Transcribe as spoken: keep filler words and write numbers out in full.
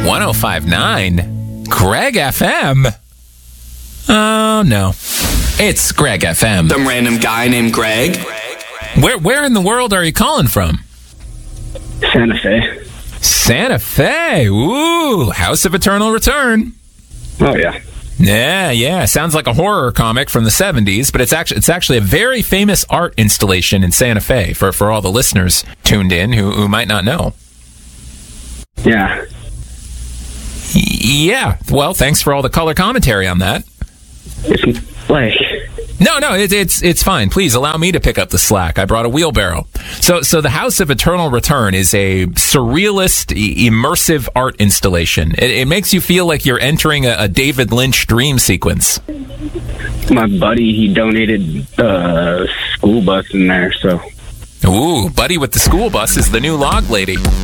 one oh five point nine? Greg F M? Oh, no. It's Greg F M. Some random guy named Greg. Where where in the world are you calling from? Santa Fe. Santa Fe. Ooh, House of Eternal Return. Oh, yeah. Yeah, yeah. Sounds like a horror comic from the seventies, but it's actually it's actually a very famous art installation in Santa Fe for, for all the listeners tuned in who, who might not know. Yeah. Yeah. Well, thanks for all the color commentary on that. It's like... No, no, it, it's it's fine. Please allow me to pick up the slack. I brought a wheelbarrow. So, so the House of Eternal Return is a surrealist, e- immersive art installation. It, it makes you feel like you're entering a, a David Lynch dream sequence. My buddy, he donated the school bus in there, so... Ooh, Buddy with the school bus is the new log lady.